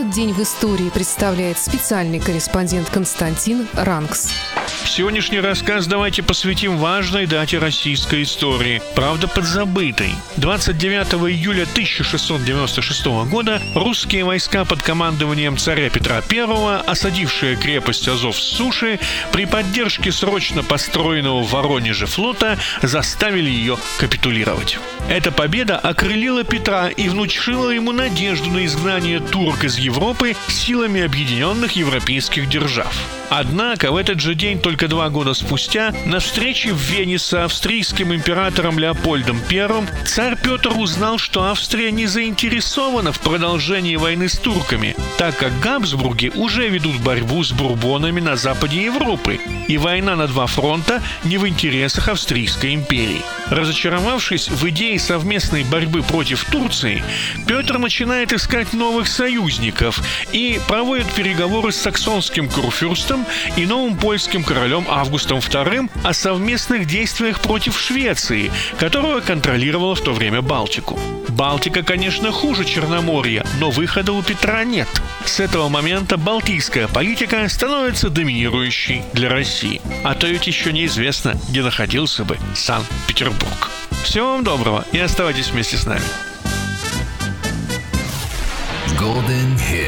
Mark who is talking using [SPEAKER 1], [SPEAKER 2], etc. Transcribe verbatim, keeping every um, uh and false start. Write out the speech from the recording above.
[SPEAKER 1] Этот день в истории представляет специальный корреспондент Константин Рангс.
[SPEAKER 2] Сегодняшний рассказ давайте посвятим важной дате российской истории, правда подзабытой. двадцать девятого июля тысяча шестьсот девяносто шестого года русские войска под командованием царя Петра Первого, осадившие крепость Азов с суши, при поддержке срочно построенного в Воронеже флота заставили ее капитулировать. Эта победа окрылила Петра и внушила ему надежду на изгнание турок из Европы силами объединенных европейских держав. Однако в этот же день, только два года спустя, на встрече в Вене с австрийским императором Леопольдом Первым царь Петр узнал, что Австрия не заинтересована в продолжении войны с турками, так как Габсбурги уже ведут борьбу с бурбонами на западе Европы, и война на два фронта не в интересах Австрийской империи. Разочаровавшись в идее совместной борьбы против Турции, Петр начинает искать новых союзников и проводит переговоры с саксонским курфюрстом и новым польским королем Августом Вторым о совместных действиях против Швеции, которая контролировала в то время Балтику. Балтика, конечно, хуже Черноморья, но выхода у Петра нет. С этого момента балтийская политика становится доминирующей для России. А то ведь еще неизвестно, где находился бы Санкт-Петербург. Всего вам доброго и оставайтесь вместе с нами.
[SPEAKER 3] Golden Hits.